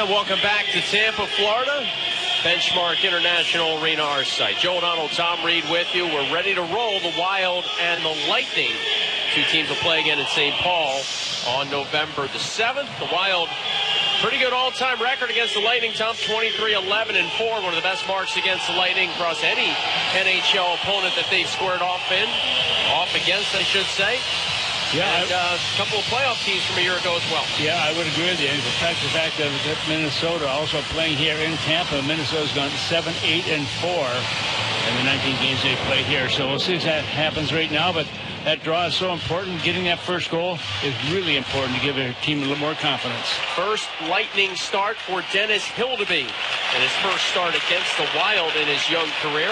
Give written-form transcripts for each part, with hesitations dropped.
And welcome back to Tampa, Florida. Benchmark International Arena, our site. Joe O'Donnell, Tom Reed with you. We're ready to roll. The Wild and the Lightning. Two teams will play again in St. Paul on November the 7th. The Wild, pretty good all-time record against the Lightning, Tom. 23-11-4. One of the best marks against the Lightning across any NHL opponent that they've squared off against, I should say. Yeah, and a couple of playoff teams from a year ago as well. Yeah, I would agree with you. In fact, the fact that Minnesota also playing here in Tampa, Minnesota's gone 7-8-4 in the 19 games they played here. So we'll see if that happens right now. But that draw is so important. Getting that first goal is really important to give their team a little more confidence. First Lightning start for Dennis Hildeby in his first start against the Wild in his young career.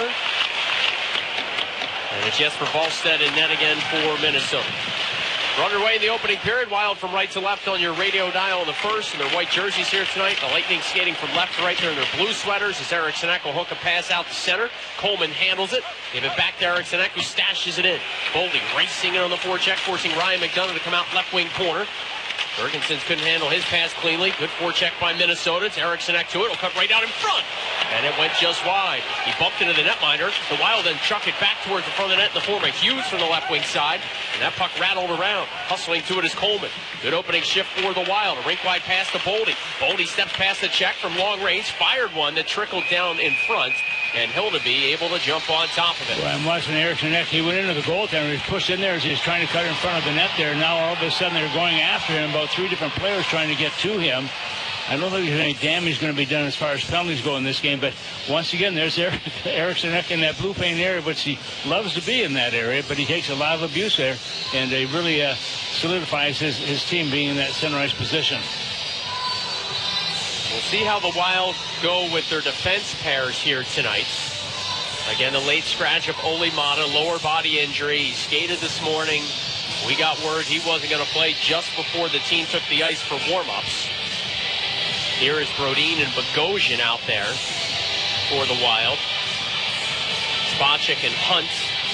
And it's Jesper Wallstedt in net again for Minnesota. We're underway in the opening period. Wild from right to left on your radio dial in the first. In their white jerseys here tonight. The Lightning skating from left to right there in their blue sweaters as Eriksson Ek will hook a pass out to center. Coleman handles it. Give it back to Eriksson Ek, who stashes it in. Boldy racing in on the forecheck, forcing Ryan McDonough to come out left wing corner. Bergensen couldn't handle his pass cleanly. Good forecheck by Minnesota. It's Eriksson Ek to it. It'll cut right out in front. And it went just wide. He bumped into the netminder. The Wild then chuck it back towards the front of the net in the form of Hughes from the left wing side. And that puck rattled around. Hustling to it is Coleman. Good opening shift for the Wild. A rink-wide pass to Boldy. Boldy steps past the check from long range. Fired one that trickled down in front. And Hildeby able to jump on top of it. Well, I'm watching Eriksson Ek. He went into the goaltender. He pushed in there as he was trying to cut in front of the net there. Now all of a sudden they're going after him. About three different players trying to get to him. I don't think there's any damage going to be done as far as penalties go in this game. But once again, there's Eriksson Ek in that blue paint area, which he loves to be in that area. But he takes a lot of abuse there. And he really solidifies his team being in that center ice position. We'll see how the Wild go with their defense pairs here tonight. Again, the late scratch of Olli Maatta, lower body injury. He skated this morning. We got word he wasn't going to play just before the team took the ice for warm-ups. Here is Brodin and Bogosian out there for the Wild. Spacek and Hunt,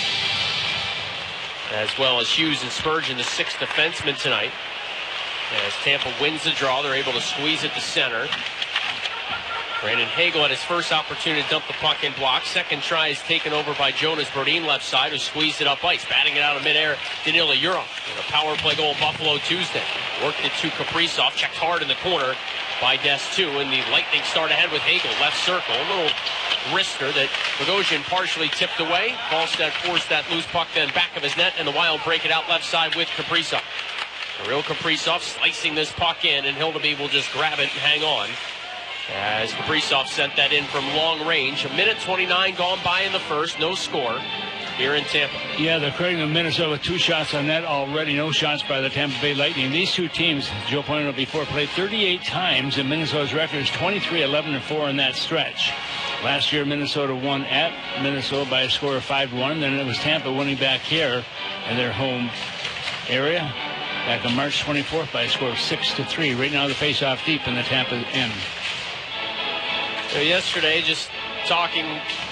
as well as Hughes and Spurgeon, the sixth defenseman tonight. As Tampa wins the draw, they're able to squeeze it to center. Brandon Hagel had his first opportunity to dump the puck in block. Second try is taken over by Jonas Brodin, left side, who squeezed it up ice. Batting it out of midair, Danila Yurov. A power play goal Buffalo Tuesday. Worked it to Kaprizov, checked hard in the corner by Des2, and the Lightning start ahead with Hagel, left circle. A little wrister that Bogosian partially tipped away. Wallstedt forced that loose puck then back of his net, and the Wild break it out left side with Kaprizov. Kirill Kaprizov slicing this puck in, and Hildeby will just grab it and hang on. As Kaprizov sent that in from long range. 1:29 gone by in the first. No score here in Tampa. Yeah, they're creating Minnesota with 2 shots on net already. No shots by the Tampa Bay Lightning. These two teams, Joe pointed out before, played 38 times, and Minnesota's record is 23-11-4 in that stretch. Last year, Minnesota won at Minnesota by a score of 5-1. Then it was Tampa winning back here in their home area back on March 24th by a score of 6-3. Right now, the face-off deep in the Tampa end. So yesterday, just talking